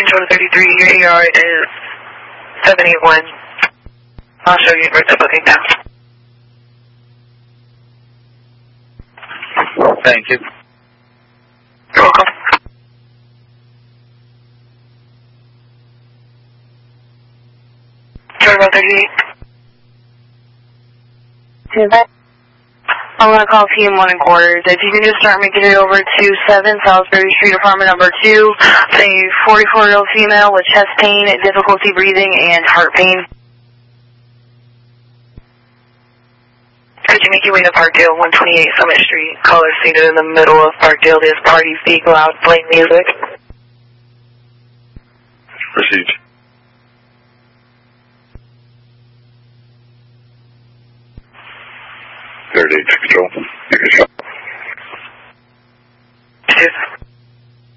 Control 33, your AR is 781. I'll show you where the booking now. Thank you. You're welcome. Control 38. I'm going to call PM1 and quarters. If you can just start making it over to 7 Salisbury Street, apartment number 2. Say 44-year-old female with chest pain, difficulty breathing, and heart pain. Could you make your way to Parkdale, 128 Summit Street? Caller seated in the middle of Parkdale. This party speak loud, playing music. Proceed. Control. You can shop. Cheers.